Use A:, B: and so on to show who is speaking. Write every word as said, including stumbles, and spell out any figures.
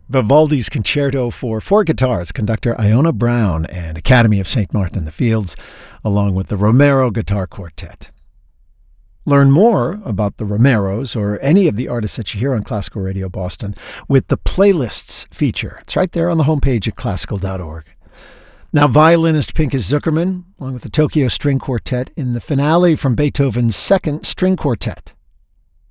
A: Vivaldi's Concerto for Four Guitars, conductor Iona Brown and Academy of Saint Martin in the Fields, along with the Romero Guitar Quartet. Learn more about the Romeros or any of the artists that you hear on Classical Radio Boston with the Playlists feature. It's right there on the homepage at classical dot org. Now, violinist Pinchas Zukerman, along with the Tokyo String Quartet, in the finale from Beethoven's Second String Quartet.